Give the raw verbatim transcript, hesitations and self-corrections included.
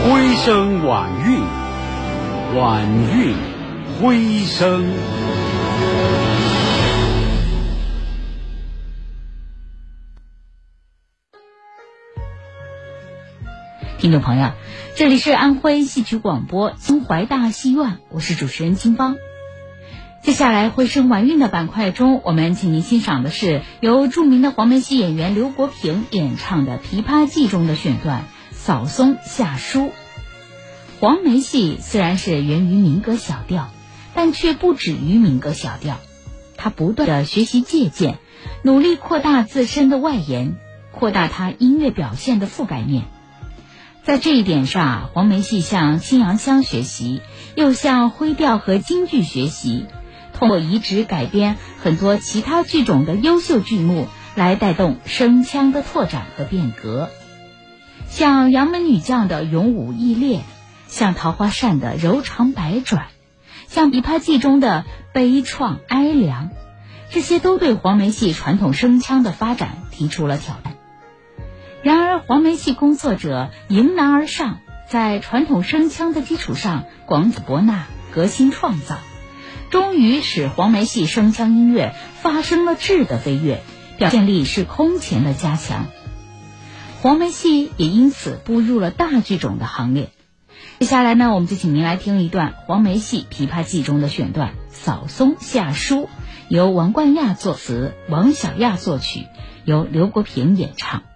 徽声晚韵，晚韵徽声。 听众朋友，这里是安徽戏曲广播新怀大戏院，我是主持人金芳。接下来徽声晚韵的板块中，我们请您欣赏的是由著名的黄梅戏演员刘国平演唱的《琵琶记》中的选段《扫松下书》。黄梅戏虽然是源于民歌小调，但却不止于民歌小调，它不断地学习借鉴，努力扩大自身的外延，扩大它音乐表现的覆盖面。在这一点上，黄梅戏向青阳乡学习，又向徽调和京剧学习，通过移植改编很多其他剧种的优秀剧目，来带动声腔的拓展和变革。像杨门女将的勇武毅烈，像桃花扇的柔肠百转，像琵琶记中的悲怆哀凉，这些都对黄梅戏传统声腔的发展提出了挑战。然而黄梅戏工作者迎难而上，在传统声腔的基础上广子博纳，革新创造，终于使黄梅戏声腔音乐发生了质的飞跃，表现力是空前的加强。黄梅戏也因此步入了大剧种的行列。接下来呢，我们就请您来听一段黄梅戏《琵琶记》中的选段《扫松下书》，由王冠亚作词，王小亚作曲，由刘国平演唱。